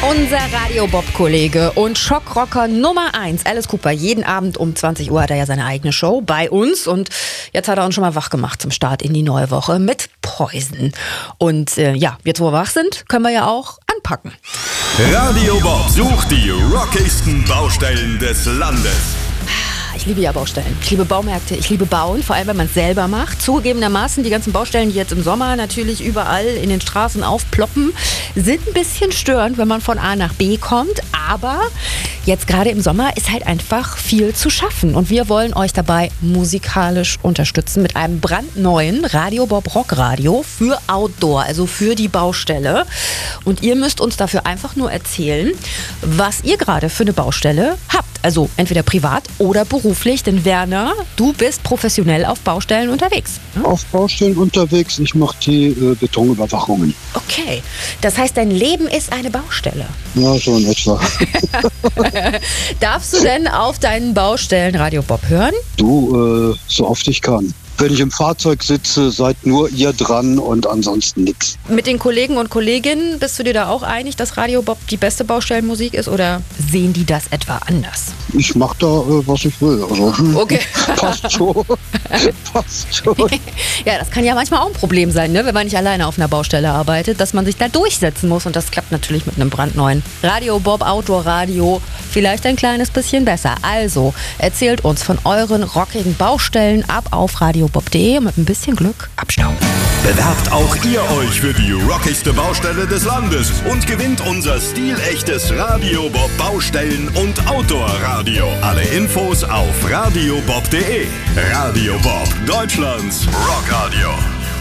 Unser Radio-Bob-Kollege und Schockrocker Nummer 1, Alice Cooper. Jeden Abend um 20 Uhr hat er ja seine eigene Show bei uns. Und jetzt hat er uns schon mal wach gemacht zum Start in die neue Woche mit Poison. Und jetzt wo wir wach sind, können wir ja auch anpacken. Radio Bob sucht die rockigsten Baustellen des Landes. Ich liebe ja Baustellen. Ich liebe Baumärkte, ich liebe Bauen, vor allem wenn man es selber macht. Zugegebenermaßen, die ganzen Baustellen, die jetzt im Sommer natürlich überall in den Straßen aufploppen, sind ein bisschen störend, wenn man von A nach B kommt. Aber jetzt gerade im Sommer ist halt einfach viel zu schaffen. Und wir wollen euch dabei musikalisch unterstützen mit einem brandneuen Radio Bob Rock Radio für Outdoor, also für die Baustelle. Und ihr müsst uns dafür einfach nur erzählen, was ihr gerade für eine Baustelle habt. Also entweder privat oder beruflich, denn Werner, du bist professionell auf Baustellen unterwegs. Ne? Auf Baustellen unterwegs, ich mache die Betonüberwachungen. Okay, das heißt, dein Leben ist eine Baustelle? Ja, so in etwa. Darfst du denn auf deinen Baustellen Radio Bob hören? Du, so oft ich kann. Wenn ich im Fahrzeug sitze, seid nur ihr dran und ansonsten nichts. Mit den Kollegen und Kolleginnen, bist du dir da auch einig, dass Radio Bob die beste Baustellenmusik ist oder sehen die das etwa anders? Ich mach da, was ich will. Also, okay. Passt schon. Passt schon. Ja, das kann ja manchmal auch ein Problem sein, ne? Wenn man nicht alleine auf einer Baustelle arbeitet, dass man sich da durchsetzen muss. Und das klappt natürlich mit einem brandneuen Radio Bob Outdoor Radio vielleicht ein kleines bisschen besser. Also, erzählt uns von euren rockigen Baustellen ab auf radiobob.de und mit ein bisschen Glück abstauben. Bewerbt auch ihr euch für die rockigste Baustelle des Landes und gewinnt unser stilechtes Radio Bob Baustellen- und Outdoor-Radio. Alle Infos auf radiobob.de. Radio Bob, Deutschlands Rockradio.